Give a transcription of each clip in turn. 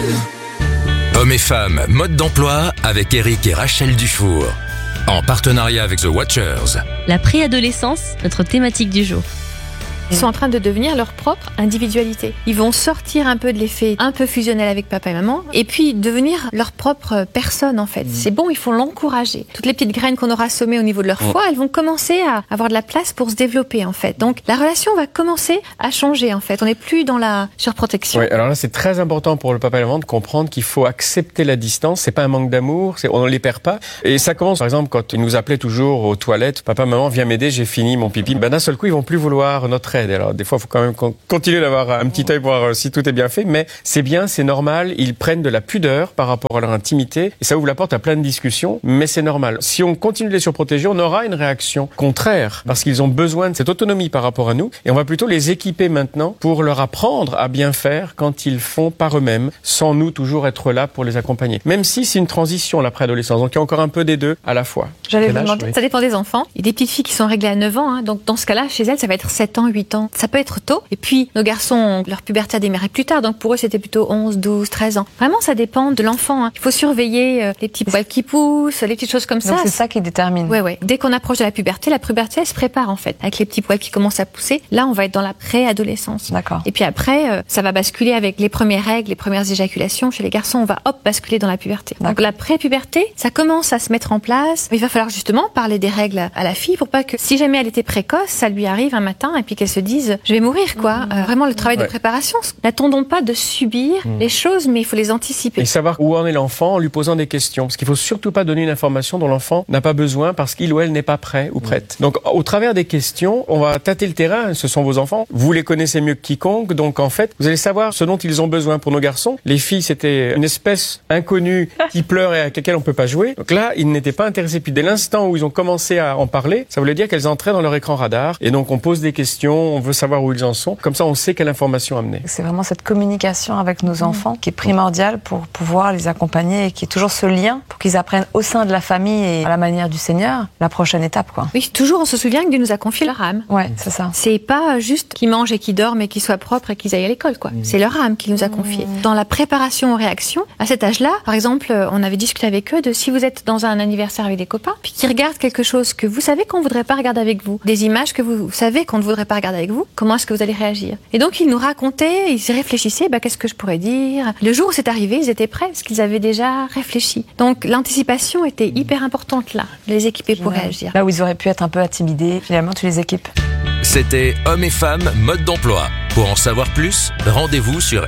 Hommes et femmes, mode d'emploi avec Eric et Rachel Dufour. En partenariat avec The Watchers. La préadolescence, notre thématique du jour. Ils sont en train de devenir leur propre individualité. Ils vont sortir un peu de l'effet un peu fusionnel avec papa et maman et puis devenir leur propre personne en fait. C'est bon, il faut l'encourager. Toutes les petites graines qu'on aura semées au niveau de leur foi, elles vont commencer à avoir de la place pour se développer en fait. Donc la relation va commencer à changer en fait. On n'est plus dans la surprotection. Oui, alors là c'est très important pour le papa et la maman de comprendre qu'il faut accepter la distance. C'est pas un manque d'amour, on ne les perd pas. Et ça commence par exemple quand ils nous appelaient toujours aux toilettes. Papa, maman, viens m'aider, j'ai fini mon pipi. D'un seul coup ils vont plus vouloir notre aide. Alors des fois, il faut quand même continuer d'avoir un petit œil pour voir si tout est bien fait, mais c'est bien, c'est normal. Ils prennent de la pudeur par rapport à leur intimité et ça ouvre la porte à plein de discussions, mais c'est normal. Si on continue de les surprotéger, on aura une réaction contraire parce qu'ils ont besoin de cette autonomie par rapport à nous et on va plutôt les équiper maintenant pour leur apprendre à bien faire quand ils font par eux-mêmes, sans nous toujours être là pour les accompagner. Même si c'est une transition, la préadolescence, donc il y a encore un peu des deux à la fois. J'allais vous demander, ça dépend des enfants. Il y a des petites filles qui sont réglées à 9 ans, donc dans ce cas-là, chez elles, ça va être 7 ans, 8 ans. Ça peut être tôt. Et puis, nos garçons, leur puberté a démarré plus tard. Donc, pour eux, c'était plutôt 11, 12, 13 ans. Vraiment, ça dépend de l'enfant. Il faut surveiller les petits poils qui poussent, les petites choses comme ça. Donc, c'est ça qui détermine. Ouais. Dès qu'on approche de la puberté, elle se prépare, en fait. Avec les petits poils qui commencent à pousser. Là, on va être dans la préadolescence. D'accord. Et puis après, ça va basculer avec les premières règles, les premières éjaculations. Chez les garçons, on va, basculer dans la puberté. Donc, la pré-puberté, ça commence à se mettre en place. Il va falloir justement parler des règles à la fille pour pas que, si jamais elle était précoce, ça lui arrive un matin et puis qu'elle se dise, je vais mourir, quoi. Vraiment le travail de préparation. N'attendons pas de subir les choses, mais il faut les anticiper. Et savoir où en est l'enfant en lui posant des questions. Parce qu'il faut surtout pas donner une information dont l'enfant n'a pas besoin parce qu'il ou elle n'est pas prêt ou prête. Donc, au travers des questions, on va tâter le terrain. Ce sont vos enfants. Vous les connaissez mieux que quiconque. Donc, en fait, vous allez savoir ce dont ils ont besoin. Pour nos garçons, les filles, c'était une espèce inconnue qui pleure et à laquelle on peut pas jouer. Donc là, ils n'étaient pas intéressés. Puis dès l'instant où ils ont commencé à en parler, ça voulait dire qu'elles entraient dans leur écran radar. Et donc, on pose des questions, on veut savoir où ils en sont. Comme ça, on sait quelle information amener. C'est vraiment cette communication avec nos enfants qui est primordiale pour pouvoir les accompagner et qui est toujours ce lien pour qu'ils apprennent au sein de la famille et à la manière du Seigneur la prochaine étape, quoi. Oui, toujours on se souvient que Dieu nous a confié leur âme. Ouais, c'est ça. C'est pas juste qu'ils mangent et qu'ils dorment et qu'ils soient propres et qu'ils aillent à l'école, quoi. C'est leur âme qu'il nous a confiée. Dans la préparation aux réactions, à cet âge-là, par exemple, on avait discuté avec eux de si vous êtes dans un anniversaire avec des copains, puis qu'ils regardent quelque chose que vous savez qu'on voudrait pas regarder avec vous, des images que vous savez qu'on ne voudrait pas regarder avec vous, comment est-ce que vous allez réagir? Et donc ils nous racontaient, ils réfléchissaient, qu'est-ce que je pourrais dire? Le jour où c'est arrivé, ils étaient prêts parce qu'ils avaient déjà réfléchi. Donc l'anticipation était hyper importante là, de les équiper pour réagir. Là où ils auraient pu être un peu intimidés, finalement tu les équipes. C'était Hommes et femmes, mode d'emploi. Pour en savoir plus, rendez-vous sur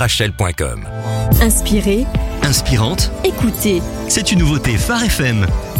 ericetRachel.com. Inspirée, inspirante, écoutez. c'est une nouveauté Phare FM.